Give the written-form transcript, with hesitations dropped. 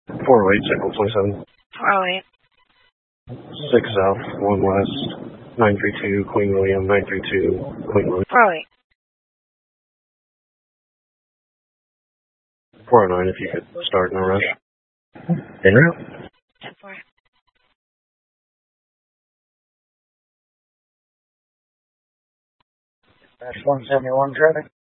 408, Signal 27. 408. 6 South, 1 West, 932, Queen William, 932, Queen William. 408. 409, if you could start in a rush. En route. 10-4. Dash 171 traffic.